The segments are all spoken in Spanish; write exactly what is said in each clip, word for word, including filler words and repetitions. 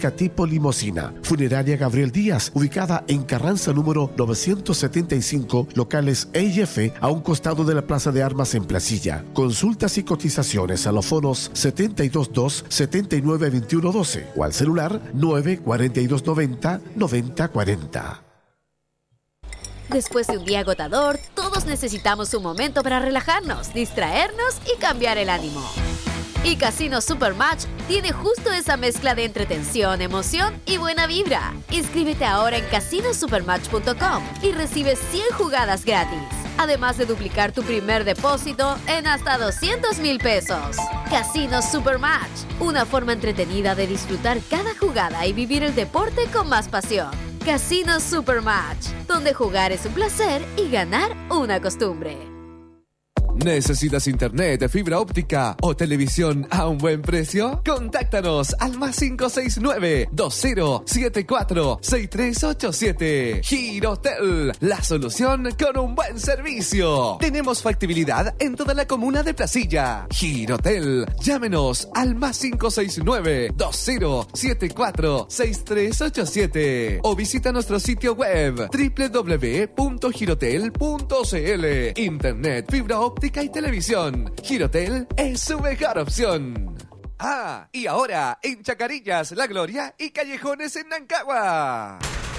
única tipo limusina. Funeraria Gabriel Díaz, ubicada en Carranza número novecientos setenta y cinco, locales E y F, a un costado de la Plaza de Armas en Placilla. Consultas y cotizaciones a los fonos setenta y dos dos, setenta y nueve veintiuno doce o al celular nueve cuarenta y dos noventa, noventa cuarenta. Después de un día agotador, todos necesitamos un momento para relajarnos, distraernos y cambiar el ánimo. Y Casino Supermatch tiene justo esa mezcla de entretención, emoción y buena vibra. Inscríbete ahora en casino supermatch punto com y recibe cien jugadas gratis. Además de duplicar tu primer depósito en hasta doscientos mil pesos. Casino Supermatch, una forma entretenida de disfrutar cada jugada y vivir el deporte con más pasión. Casino Supermatch, donde jugar es un placer y ganar una costumbre. ¿Necesitas internet, fibra óptica o televisión a un buen precio? Contáctanos al más cinco seis nueve, dos cero siete cuatro, seis tres ocho siete. Girotel, la solución con un buen servicio. Tenemos factibilidad en toda la comuna de Placilla. Girotel, llámenos al más cinco seis nueve, dos cero siete cuatro, seis tres ocho siete o visita nuestro sitio web doble u doble u doble u punto girotel punto c l. Internet, fibra óptica y televisión. Girotel es su mejor opción. Ah, y ahora en Chacarillas, La Gloria y Callejones en Nancagua.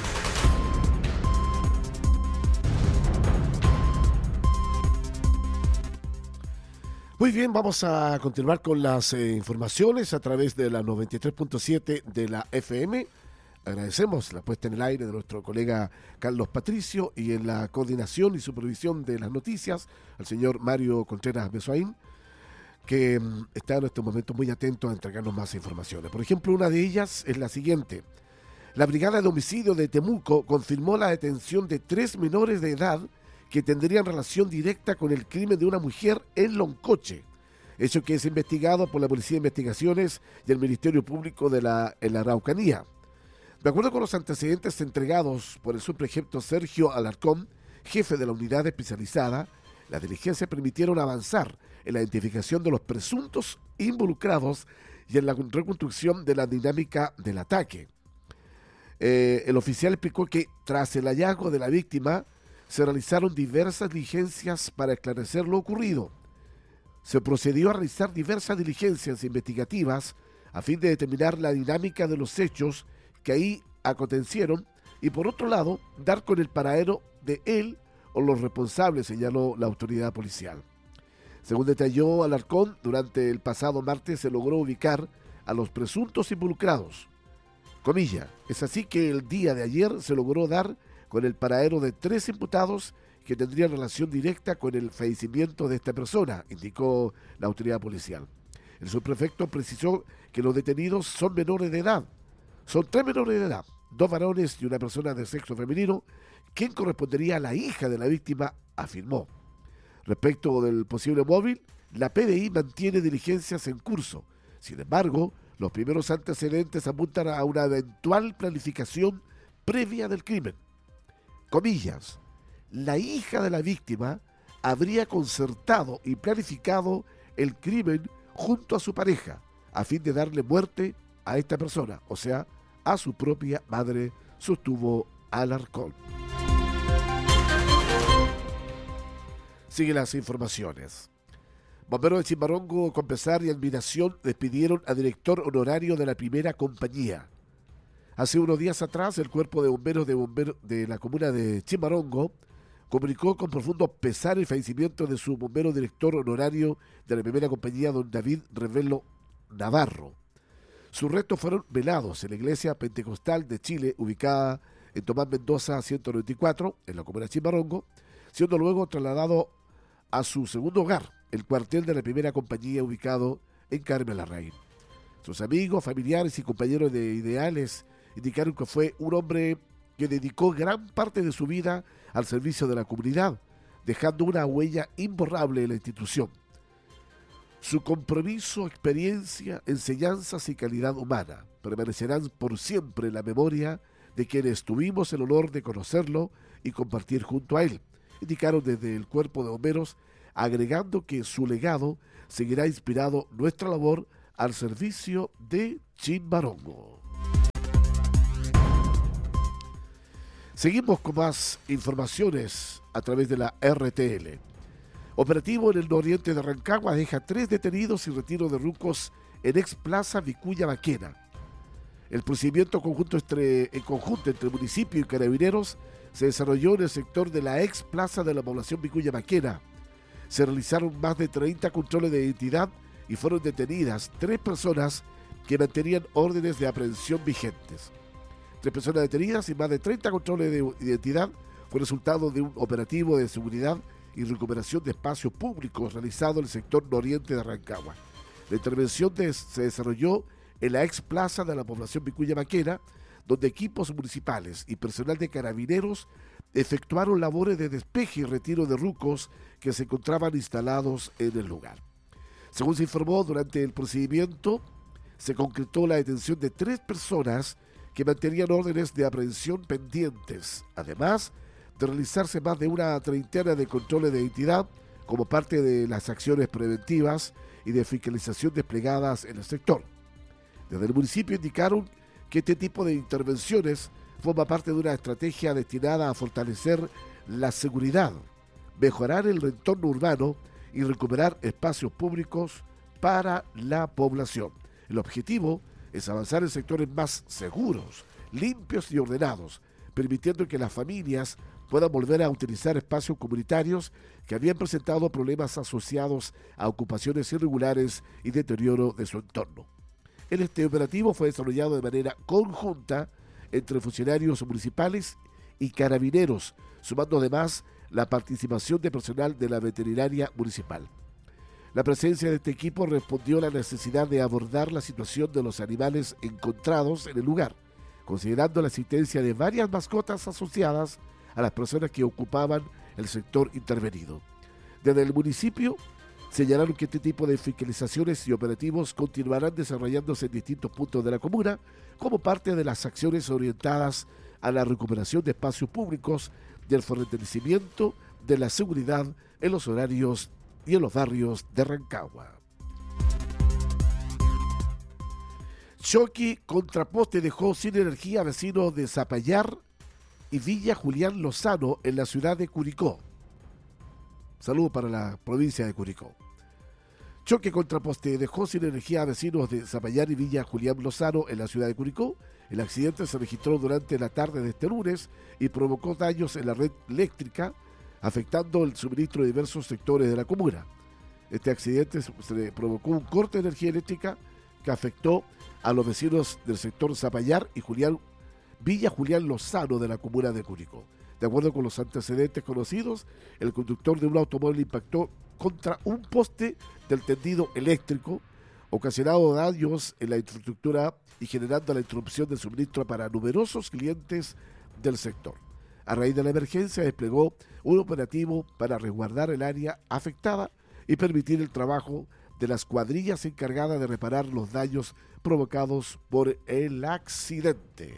Muy bien, vamos a continuar con las eh, informaciones a través de la noventa y tres punto siete de la F M. Agradecemos la puesta en el aire de nuestro colega Carlos Patricio y en la coordinación y supervisión de las noticias al señor Mario Contreras Besoain, que um, está en este momento muy atento a entregarnos más informaciones. Por ejemplo, una de ellas es la siguiente. La Brigada de Homicidio de Temuco confirmó la detención de tres menores de edad que tendrían relación directa con el crimen de una mujer en Loncoche, hecho que es investigado por la Policía de Investigaciones y el Ministerio Público de la, en la Araucanía. De acuerdo con los antecedentes entregados por el subprefecto Sergio Alarcón, jefe de la unidad especializada, las diligencias permitieron avanzar en la identificación de los presuntos involucrados y en la reconstrucción de la dinámica del ataque. Eh, el oficial explicó que tras el hallazgo de la víctima se realizaron diversas diligencias para esclarecer lo ocurrido. Se procedió a realizar diversas diligencias investigativas a fin de determinar la dinámica de los hechos que ahí acontecieron y por otro lado dar con el paradero de él o los responsables, señaló la autoridad policial. Según detalló Alarcón, durante el pasado martes se logró ubicar a los presuntos involucrados. Comilla, es así que el día de ayer se logró dar con el paradero de tres imputados que tendrían relación directa con el fallecimiento de esta persona, indicó la autoridad policial. El subprefecto precisó que los detenidos son menores de edad. Son tres menores de edad, dos varones y una persona de sexo femenino, quien correspondería a la hija de la víctima, afirmó. Respecto del posible móvil, la P D I mantiene diligencias en curso. Sin embargo, los primeros antecedentes apuntan a una eventual planificación previa del crimen. Comillas, la hija de la víctima habría concertado y planificado el crimen junto a su pareja, a fin de darle muerte a esta persona, o sea, a su propia madre, sostuvo Alarcón. Siguen las informaciones. Bomberos de Chimbarongo, con pesar y admiración, despidieron al director honorario de la primera compañía. Hace unos días atrás, el cuerpo de bomberos de, bomberos de la comuna de Chimbarongo comunicó con profundo pesar el fallecimiento de su bombero director honorario de la primera compañía, don David Revelo Navarro. Sus restos fueron velados en la iglesia pentecostal de Chile, ubicada en Tomás Mendoza ciento noventa y cuatro, en la comuna de Chimbarongo, siendo luego trasladado a su segundo hogar, el cuartel de la primera compañía ubicado en Carmen Larraín. Sus amigos, familiares y compañeros de ideales indicaron que fue un hombre que dedicó gran parte de su vida al servicio de la comunidad, dejando una huella imborrable en la institución. Su compromiso, experiencia, enseñanzas y calidad humana permanecerán por siempre en la memoria de quienes tuvimos el honor de conocerlo y compartir junto a él, indicaron desde el Cuerpo de Bomberos, agregando que su legado seguirá inspirado nuestra labor al servicio de Chimbarongo. Seguimos con más informaciones a través de la R T L. Operativo en el nororiente de Rancagua deja tres detenidos y retiro de rucos en ex Plaza Vicuña Maquena. El procedimiento conjunto entre, en conjunto entre municipio y carabineros se desarrolló en el sector de la ex Plaza de la población Vicuña Maquena. Se realizaron más de treinta controles de identidad y fueron detenidas tres personas que mantenían órdenes de aprehensión vigentes. Tres personas detenidas y más de treinta controles de identidad fue resultado de un operativo de seguridad y recuperación de espacios públicos realizado en el sector nororiente de Rancagua. La intervención de, se desarrolló en la ex plaza de la población Vicuña Maquena, donde equipos municipales y personal de carabineros efectuaron labores de despeje y retiro de rucos que se encontraban instalados en el lugar. Según se informó, durante el procedimiento se concretó la detención de tres personas que mantenían órdenes de aprehensión pendientes, además de realizarse más de una treintena de controles de identidad como parte de las acciones preventivas y de fiscalización desplegadas en el sector. Desde el municipio indicaron que este tipo de intervenciones forma parte de una estrategia destinada a fortalecer la seguridad, mejorar el entorno urbano y recuperar espacios públicos para la población. El objetivo es avanzar en sectores más seguros, limpios y ordenados, permitiendo que las familias puedan volver a utilizar espacios comunitarios que habían presentado problemas asociados a ocupaciones irregulares y deterioro de su entorno. Este operativo fue desarrollado de manera conjunta entre funcionarios municipales y carabineros, sumando además la participación de personal de la veterinaria municipal. La presencia de este equipo respondió a la necesidad de abordar la situación de los animales encontrados en el lugar, considerando la existencia de varias mascotas asociadas a las personas que ocupaban el sector intervenido. Desde el municipio señalaron que este tipo de fiscalizaciones y operativos continuarán desarrollándose en distintos puntos de la comuna como parte de las acciones orientadas a la recuperación de espacios públicos y el fortalecimiento de la seguridad en los horarios y en los barrios de Rancagua. Choque contra poste dejó sin energía a vecinos de Zapallar y Villa Julián Lozano en la ciudad de Curicó. Saludos para la provincia de Curicó. Choque contra poste dejó sin energía a vecinos de Zapallar y Villa Julián Lozano en la ciudad de Curicó. El accidente se registró durante la tarde de este lunes y provocó daños en la red eléctrica, afectando el suministro de diversos sectores de la comuna. Este accidente se provocó un corte de energía eléctrica que afectó a los vecinos del sector Zapallar y Julián, Villa Julián Lozano de la comuna de Curicó. De acuerdo con los antecedentes conocidos, el conductor de un automóvil impactó contra un poste del tendido eléctrico, ocasionando daños en la infraestructura y generando la interrupción del suministro para numerosos clientes del sector. A raíz de la emergencia, desplegó un operativo para resguardar el área afectada y permitir el trabajo de las cuadrillas encargadas de reparar los daños provocados por el accidente.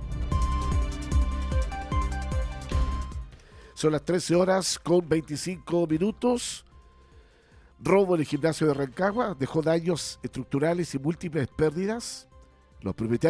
Son las trece horas con veinticinco minutos. Robo en el gimnasio de Rancagua dejó daños estructurales y múltiples pérdidas. Los propietarios